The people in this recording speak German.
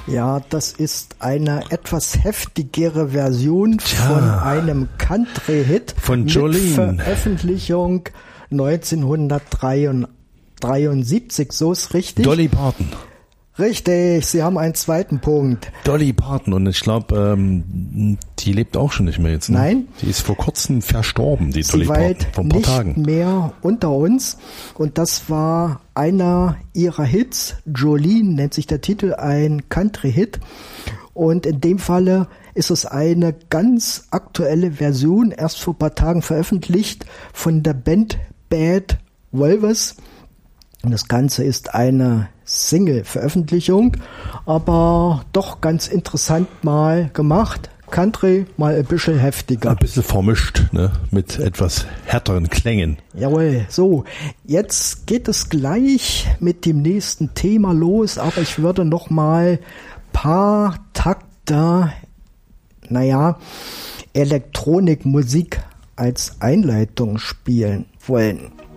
Ja, das ist eine etwas heftigere Version von einem Country-Hit von mit Jolene. Veröffentlichung 1973, so ist richtig. Dolly Parton. Richtig, Sie haben einen zweiten Punkt. Dolly Parton, und ich glaube, die lebt auch schon nicht mehr jetzt. Ne? Nein. Die ist vor kurzem verstorben, die Dolly Sie Parton, weilt vor ein paar nicht Tagen. mehr unter uns. Und das war einer ihrer Hits. Jolene nennt sich der Titel, ein Country-Hit. Und in dem Falle ist es eine ganz aktuelle Version, erst vor ein paar Tagen veröffentlicht, von der Band Bad Wolves. Und das Ganze ist eine Single-Veröffentlichung, aber doch ganz interessant mal gemacht. Country mal ein bisschen heftiger. Ein bisschen vermischt, ne? Mit etwas härteren Klängen. Jawohl, so, jetzt geht es gleich mit dem nächsten Thema los, aber ich würde noch mal paar Takte, Elektronikmusik als Einleitung spielen wollen.